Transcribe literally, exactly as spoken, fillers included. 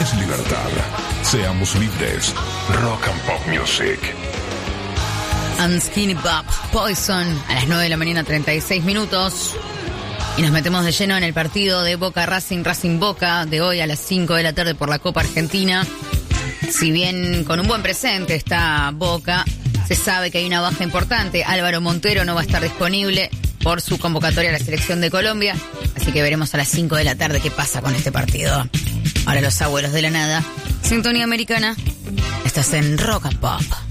es libertad. Seamos libres. Rock and Pop Music. And Skinny Bop, Poison, a las nueve de la mañana, treinta y seis minutos. Y nos metemos de lleno en el partido de Boca Racing, Racing Boca, de hoy a las cinco de la tarde por la Copa Argentina. Si bien con un buen presente está Boca, se sabe que hay una baja importante. Álvaro Montero no va a estar disponible por su convocatoria a la selección de Colombia. Así que veremos a las cinco de la tarde qué pasa con este partido. Ahora los abuelos de la nada. Sintonía americana. Estás en Rock and Pop.